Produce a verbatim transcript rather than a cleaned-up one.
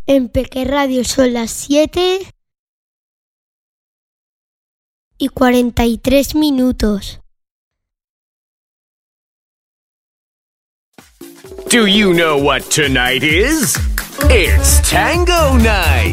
En Peque Radio son las siete y cuarenta y tres minutos. Do you know what tonight is? It's Tango Night!